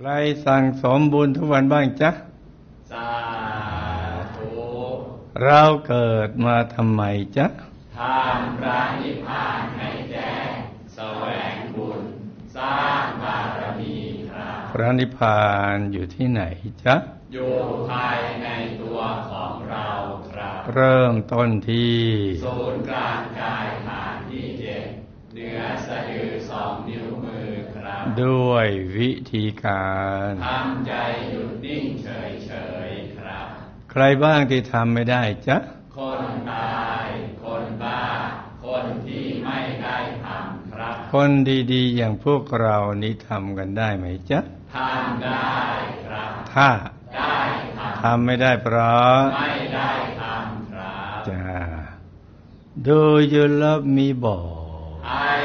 รสั่งสมบุญทุกวันบ้างจ๊ะสาธุเราเกิดมาทำไมจ๊ะทำพระนิพพานให้แจ้งแสวงบุญสร้างบารมีครับพระนิพพานอยู่ที่ไหนจ๊ะอยู่ภายในตัวของเราครับเริ่มต้นที่ศูนย์กลางกายฐานที่7เหนือสะดือ2 นิ้วมือครับด้วยวิธีการทำใจหยุดนิ่งเฉยๆครับใครบ้างที่ทำไม่ได้จ๊ะคนตายคนบ้าคนที่ไม่ได้ทำครับคนดีๆอย่างพวกเรานี้ทำกันได้ไหมจ๊ะทำได้ครับถ้าได้ทำไม่ได้เพราะไม่ได้ทำครับจ้า Do you love me boy